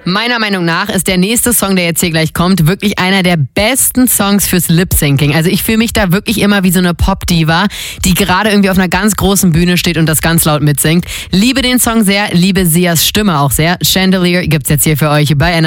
Meiner Meinung nach ist der nächste Song, der jetzt hier gleich kommt, wirklich einer der besten Songs fürs Lip-Syncing. Also ich fühle mich da wirklich immer wie so eine Pop-Diva, die gerade irgendwie auf einer ganz großen Bühne steht und das ganz laut mitsingt. Liebe den Song sehr, liebe Sias Stimme auch sehr. Chandelier gibt's jetzt hier für euch bei